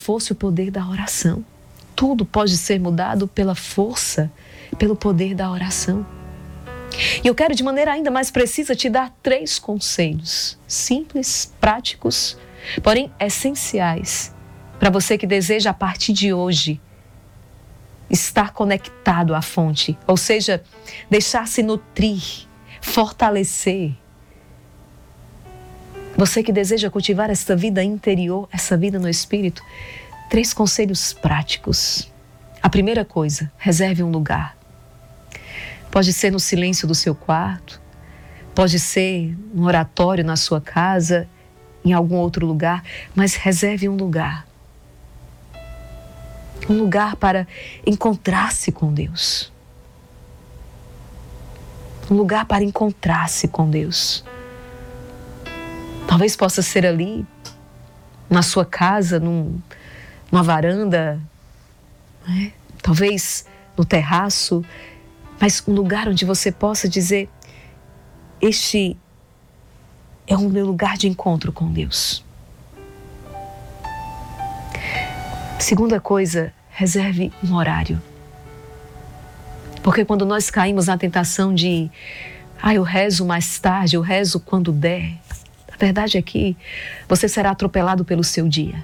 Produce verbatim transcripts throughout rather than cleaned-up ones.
fosse o poder da oração. Tudo pode ser mudado pela força, pelo poder da oração. E eu quero de maneira ainda mais precisa te dar três conselhos simples, práticos, porém essenciais para você que deseja a partir de hoje estar conectado à fonte, ou seja, deixar-se nutrir, fortalecer. Você que deseja cultivar esta vida interior, essa vida no Espírito, três conselhos práticos. A primeira coisa, reserve um lugar. Pode ser no silêncio do seu quarto, pode ser no oratório na sua casa, em algum outro lugar, mas reserve um lugar. Um lugar para encontrar-se com Deus. Um lugar para encontrar-se com Deus. Talvez possa ser ali, na sua casa, num, numa varanda, né? Talvez no terraço, mas um lugar onde você possa dizer: este é o meu lugar de encontro com Deus. Segunda coisa, reserve um horário. Porque quando nós caímos na tentação de, ah, eu rezo mais tarde, eu rezo quando der, a verdade é que você será atropelado pelo seu dia.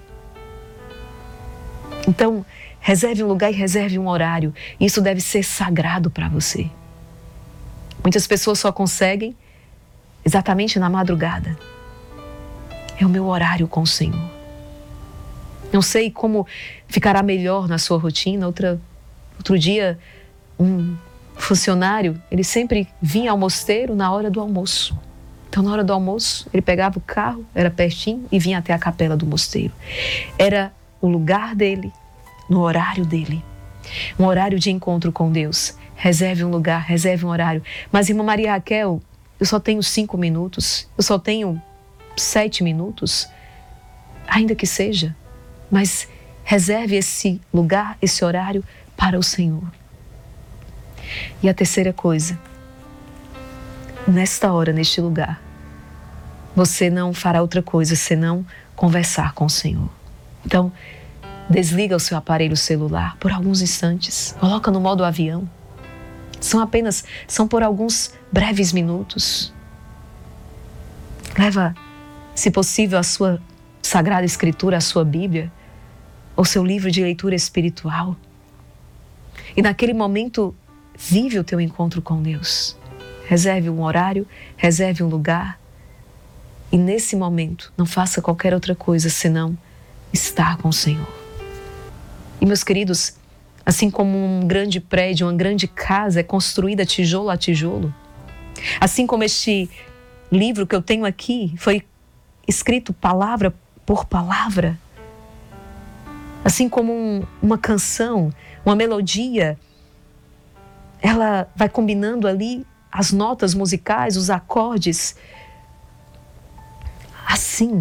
Então, reserve um lugar e reserve um horário. Isso deve ser sagrado para você. Muitas pessoas só conseguem exatamente na madrugada. É o meu horário com o Senhor. Não sei como ficará melhor na sua rotina. Outra, outro dia, um funcionário, ele sempre vinha ao mosteiro na hora do almoço. Então, na hora do almoço, ele pegava o carro, era pertinho, e vinha até a capela do mosteiro. Era o lugar dele, no horário dele. Um horário de encontro com Deus. Reserve um lugar, reserve um horário. Mas, irmã Maria Raquel, eu só tenho cinco minutos, eu só tenho sete minutos, ainda que seja. Mas reserve esse lugar, esse horário para o Senhor. E a terceira coisa, nesta hora, neste lugar, você não fará outra coisa senão conversar com o Senhor. Então, desliga o seu aparelho celular por alguns instantes, coloca no modo avião. São apenas, são por alguns breves minutos. Leva, se possível, a sua Sagrada Escritura, a sua Bíblia, ou seu livro de leitura espiritual. E naquele momento, vive o teu encontro com Deus. Reserve um horário, reserve um lugar. E nesse momento, não faça qualquer outra coisa senão estar com o Senhor. E meus queridos, assim como um grande prédio, uma grande casa é construída tijolo a tijolo, assim como este livro que eu tenho aqui foi escrito palavra por palavra, assim como um, uma canção, uma melodia, ela vai combinando ali as notas musicais, os acordes. Assim,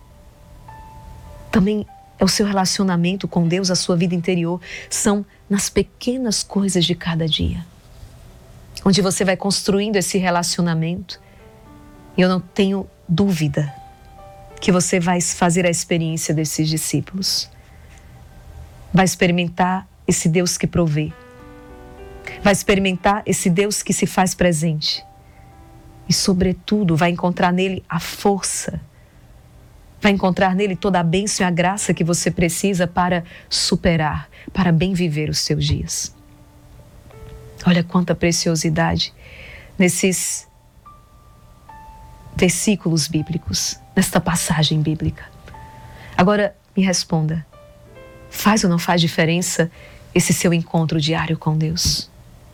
também é o seu relacionamento com Deus, a sua vida interior. São nas pequenas coisas de cada dia, onde você vai construindo esse relacionamento. E eu não tenho dúvida que você vai fazer a experiência desses discípulos. Vai experimentar esse Deus que provê. Vai experimentar esse Deus que se faz presente. E, sobretudo, vai encontrar nele a força. Vai encontrar nele toda a bênção e a graça que você precisa para superar, para bem viver os seus dias. Olha quanta preciosidade nesses versículos bíblicos, nesta passagem bíblica. Agora, me responda. Faz ou não faz diferença esse seu encontro diário com Deus?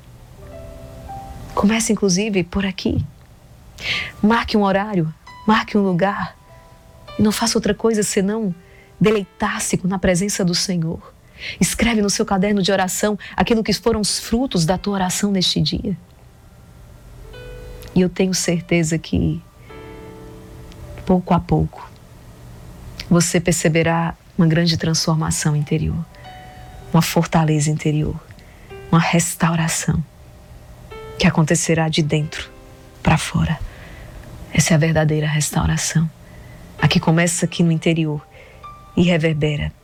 Comece, inclusive, por aqui. Marque um horário, marque um lugar. E não faça outra coisa senão deleitar-se na presença do Senhor. Escreve no seu caderno de oração aquilo que foram os frutos da tua oração neste dia. E eu tenho certeza que, pouco a pouco, você perceberá uma grande transformação interior, uma fortaleza interior, uma restauração que acontecerá de dentro para fora. Essa é a verdadeira restauração. A que começa aqui no interior e reverbera